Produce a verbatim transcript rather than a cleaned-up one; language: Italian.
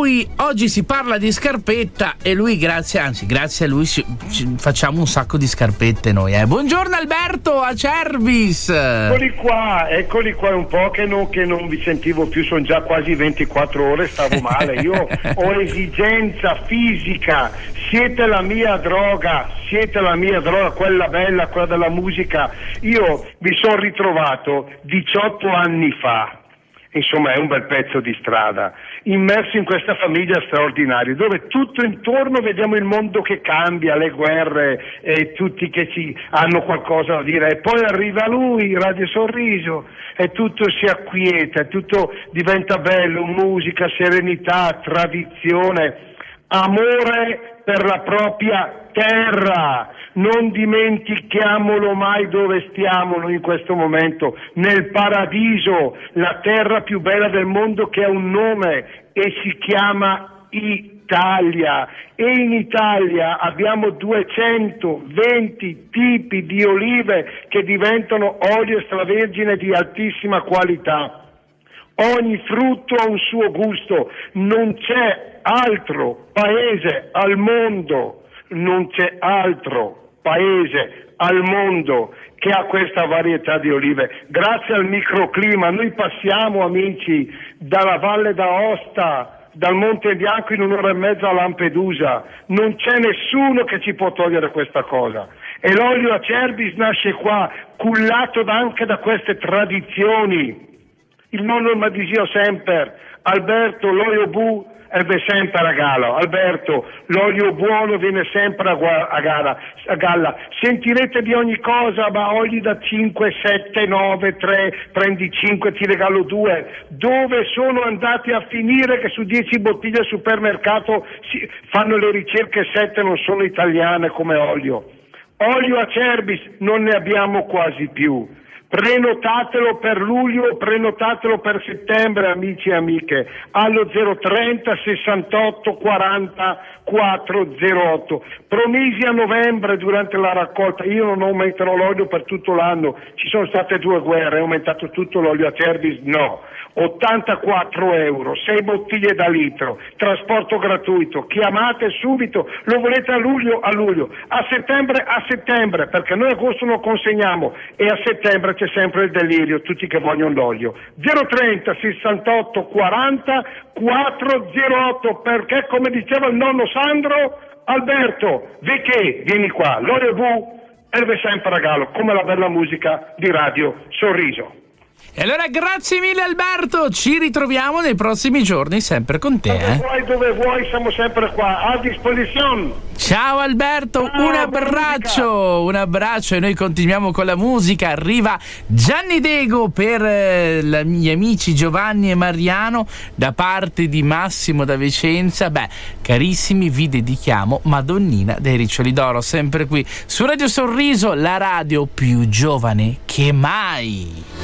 cui oggi si parla di scarpetta e lui, grazie, anzi grazie a lui ci, ci facciamo un sacco di scarpette noi. Eh. Buongiorno Alberto Acerbis. Eccoli qua, eccoli qua, un po' che non, che non vi sentivo più, sono già quasi ventiquattro ore, stavo male, io ho esigenza fisica, siete la mia droga, siete la mia droga, quella bella, quella della musica. Io mi sono ritrovato diciotto anni fa, insomma è un bel pezzo di strada, immerso in questa famiglia straordinaria dove tutto intorno vediamo il mondo che cambia, le guerre e tutti che ci hanno qualcosa da dire, e poi arriva lui, Radio Sorriso, e tutto si acquieta, tutto diventa bello, musica, serenità, tradizione, amore per la propria terra. Non dimentichiamolo mai dove stiamo noi in questo momento, nel paradiso, la terra più bella del mondo che ha un nome e si chiama Italia, e in Italia abbiamo duecentoventi tipi di olive che diventano olio extravergine di altissima qualità. Ogni frutto ha un suo gusto, non c'è altro paese al mondo, non c'è altro paese al mondo che ha questa varietà di olive. Grazie al microclima noi passiamo, amici, dalla Valle d'Aosta, dal Monte Bianco in un'ora e mezza a Lampedusa. Non c'è nessuno che ci può togliere questa cosa. E l'olio Acerbis nasce qua, cullato da anche da queste tradizioni. Il nonno mi diceva sempre: Alberto, l'olio bu è sempre a galla. Alberto, l'olio buono viene sempre a, gua- a, gara, a galla. Sentirete di ogni cosa, ma oli da cinque, sette, nove, tre, prendi cinque, ti regalo due. Dove sono andati a finire che su dieci bottiglie al supermercato si fanno le ricerche, sette non sono italiane come olio. Olio Acerbis non ne abbiamo quasi più. Prenotatelo per luglio, prenotatelo per settembre, amici e amiche, allo zero trenta sessantotto quaranta quattrocentotto. Promisi a novembre durante la raccolta, io non aumenterò l'olio per tutto l'anno, ci sono state due guerre, è aumentato tutto l'olio Acerbis? No. ottantaquattro euro, sei bottiglie da litro, trasporto gratuito, chiamate subito, lo volete a luglio, a luglio, a settembre, a settembre, perché noi agosto lo consegniamo e a settembre c'è sempre il delirio, tutti che vogliono l'olio. zero trenta sessantotto quaranta quattrocentotto, perché come diceva il nonno Sandro, Alberto, ve che vieni qua, l'olio bu è sempre a regalo, come la bella musica di Radio Sorriso. E allora grazie mille Alberto, ci ritroviamo nei prossimi giorni sempre con te. Dove eh? vuoi, dove vuoi, siamo sempre qua, a disposizione. Ciao Alberto, Ciao, un abbraccio, un abbraccio, e noi continuiamo con la musica. Arriva Gianni Dego per eh, la, gli amici Giovanni e Mariano da parte di Massimo da Vicenza. Beh, carissimi, vi dedichiamo Madonnina dei Riccioli d'Oro, sempre qui su Radio Sorriso, la radio più giovane che mai.